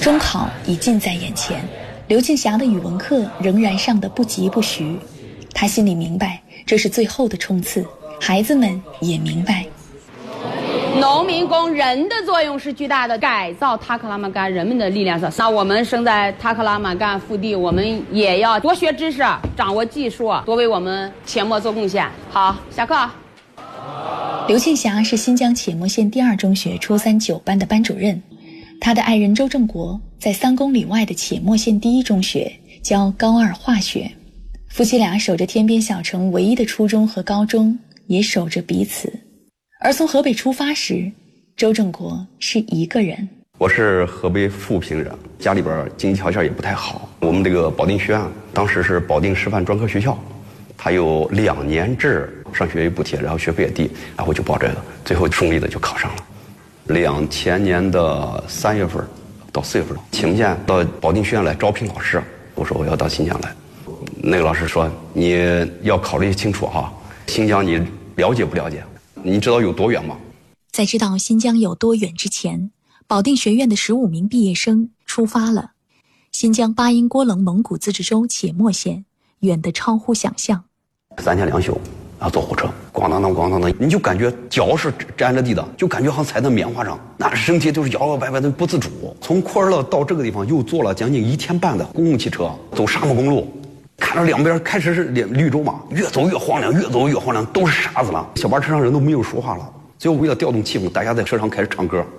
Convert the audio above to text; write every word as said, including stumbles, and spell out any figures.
中考已近在眼前，刘庆霞的语文课仍然上得不疾不徐。他心里明白，这是最后的冲刺，孩子们也明白。 农民工人的作用是巨大的，改造塔克拉玛干人们的力量是。那我们生在塔克拉玛干腹地，我们也要多学知识，掌握技术，多为我们且末做贡献。好，下课。 刘庆霞是新疆且末县第二中学初三九班的班主任，他的爱人周正国在三公里外的且末县第一中学教高二化学。夫妻俩守着天边小城唯一的初中和高中，也守着彼此。而从河北出发时，周正国是一个人。 我是河北富平人，家里边经济条件也不太好。我们这个保定学院当时是保定师范专科学校，它有两年制上学补贴，然后学费也低，然后就报这个，最后顺利的就考上了。两千年的三月份到四月份，请假到保定学院来招聘老师，我说我要到新疆来。那个老师说你要考虑清楚哈，新疆你了解不了解？你知道有多远吗？ 在知道新疆有多远之前，保定学院的十五名毕业生出发了。新疆巴音郭楞蒙古自治州且末县，远得超乎想象。 三天两宿，然后坐火车，咣当当咣当当，你就感觉脚是沾着地的，就感觉好像踩在棉花上，那身体都是摇摇摆摆的不自主。从库尔勒到这个地方又坐了将近一天半的公共汽车，走沙漠公路。看着两边开始是绿洲嘛，越走越荒凉，越走越荒凉，都是沙子了。小巴车上人都没有说话了，最后为了调动气氛，大家在车上开始唱歌。